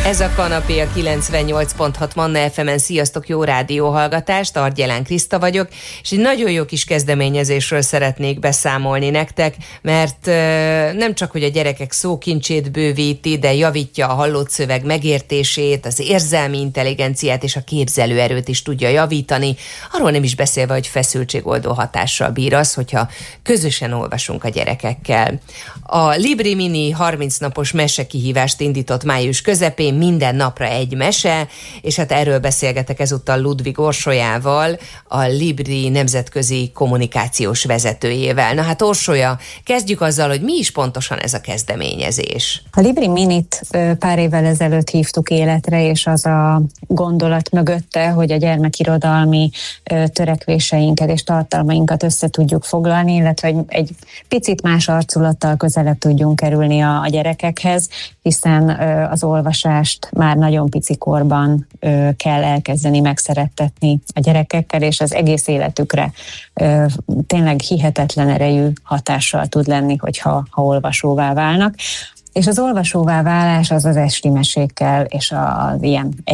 Ez a kanapé a 98.6 Manna FM-en. Sziasztok, jó rádióhallgatást, Argyelán Kriszta vagyok, és egy nagyon jó kis kezdeményezésről szeretnék beszámolni nektek, mert nem csak, hogy a gyerekek szókincsét bővíti, de javítja a hallott szöveg megértését, az érzelmi intelligenciát és a képzelőerőt is tudja javítani, arról nem is beszélve, hogy feszültségoldó hatással bír az, hogyha közösen olvasunk a gyerekekkel. A Libri Mini 30 napos mesekihívást indított május közepén, minden napra egy mese, és hát erről beszélgetek ezúttal Ludvig Orsolyával, a Libri nemzetközi kommunikációs vezetőjével. Na hát Orsolya, kezdjük azzal, hogy mi is pontosan ez a kezdeményezés. A Libri Minit pár évvel ezelőtt hívtuk életre, és az a gondolat mögötte, hogy a gyermekirodalmi törekvéseinket és tartalmainkat össze tudjuk foglalni, illetve egy picit más arculattal közelebb tudjunk kerülni a gyerekekhez, hiszen az olvasást már nagyon pici korban kell elkezdeni megszerettetni a gyerekekkel, és az egész életükre tényleg hihetetlen erejű hatással tud lenni, hogyha olvasóvá válnak. És az olvasóvá válás az esti mesékkel és az ilyen